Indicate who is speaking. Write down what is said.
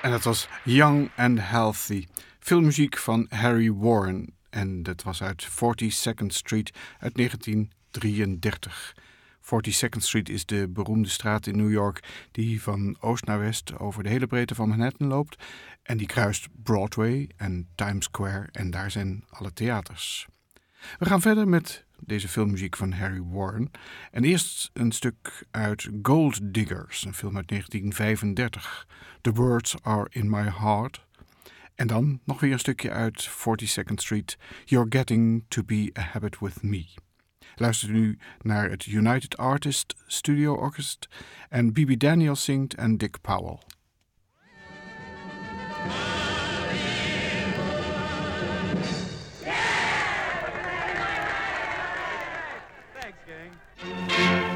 Speaker 1: En dat was Young and Healthy, filmmuziek van Harry Warren. En dat was uit 42nd Street uit 1933. 42nd Street is de beroemde straat in New York die van oost naar west over de hele breedte van Manhattan loopt. En die kruist Broadway en Times Square en daar zijn alle theaters. We gaan verder met deze filmmuziek van Harry Warren. En eerst een stuk uit Gold Diggers, een film uit 1935. The Words Are in My Heart. En dan nog weer een stukje uit 42nd Street. You're Getting to Be a Habit with Me. Luister nu naar het United Artists Studio Orchestra en B.B. Daniels zingt en Dick Powell.